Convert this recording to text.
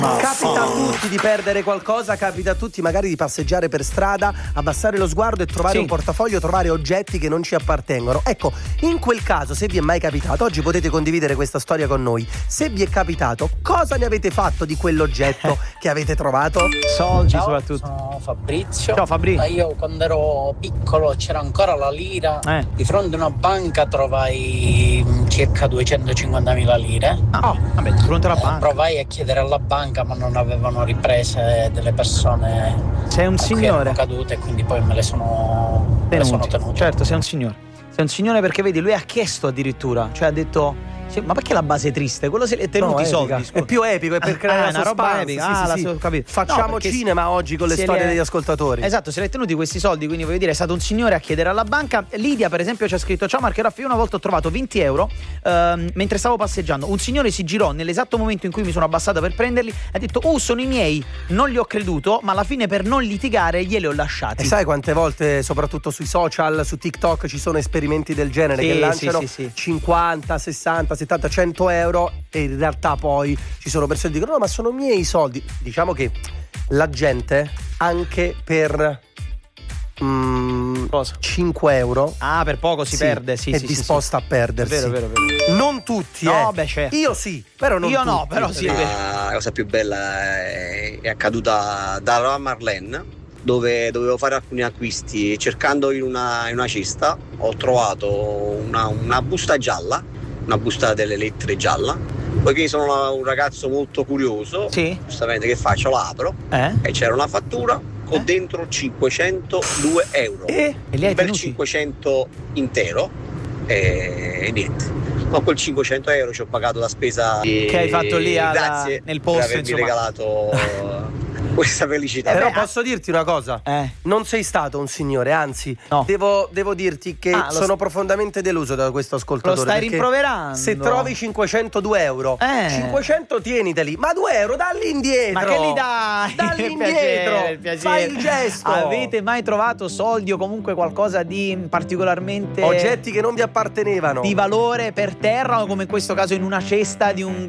Capita a tutti di perdere qualcosa, capita a tutti magari di passeggiare per strada, abbassare lo sguardo e trovare un portafoglio, trovare oggetti che non ci appartengono. Ecco, in quel caso, se vi è mai capitato, oggi potete condividere questa storia con noi. Se vi è capitato, cosa ne avete fatto di quell'oggetto che avete trovato? Soldi. Ciao, soprattutto. Sono Fabrizio. Ciao Fabrizio. Io quando ero piccolo c'era ancora la lira. Di fronte a una banca trovai circa 250.000 lire. Vabbè, di fronte alla banca. Provai a chiedere alla banca, ma non avevano riprese delle persone. Sei un signore. Erano cadute, quindi poi me le sono tenute. Certo, sei un signore. Sei un signore perché vedi, lui ha chiesto addirittura, cioè ha detto: ma perché la base è triste? Quello se li è tenuti i soldi. È più epico, è per creare una roba suspense. epica. Sì. Ho capito. Facciamo cinema oggi con le storie degli ascoltatori. Esatto, se li è tenuti questi soldi, quindi voglio dire, è stato un signore a chiedere alla banca. Lidia, per esempio, ci ha scritto: ciao Marco e Raffi, una volta ho trovato 20 euro mentre stavo passeggiando. Un signore si girò nell'esatto momento in cui mi sono abbassata per prenderli e ha detto: sono i miei. Non gli ho creduto, ma alla fine, per non litigare, glieli ho lasciati. E sai quante volte, soprattutto sui social, su TikTok, ci sono esperimenti del genere che lanciano 50, 60, 70, 100 euro e in realtà poi ci sono persone che dicono: no, ma sono miei soldi. Diciamo che la gente anche per 5 euro per poco si perde, è disposta a perdersi. Vero. Non tutti, certo. Io sì, però non io tutti. no, però sì. La cosa più bella è accaduta da Marlene, dove dovevo fare alcuni acquisti. Cercando in una cesta ho trovato una busta gialla, una busta delle lettere gialla. Poiché sono un ragazzo molto curioso, giustamente che faccio? La apro e c'era una fattura con dentro 502 euro. E li hai per tenuti? 500 intero e niente. Con quel 500 euro ci ho pagato la spesa che hai fatto lì grazie nel posto, per avermi regalato questa felicità. Però posso dirti una cosa, non sei stato un signore, anzi devo dirti che sono profondamente deluso da questo ascoltatore. Lo stai rimproverando. Se trovi 502 euro 500 tieniteli, ma 2 euro dalli indietro. Ma che li dai? Dalli indietro, piacere. fai il gesto. Avete mai trovato soldi o comunque qualcosa di particolarmente oggetti che non vi appartenevano, di valore per terra, o come in questo caso in una cesta di un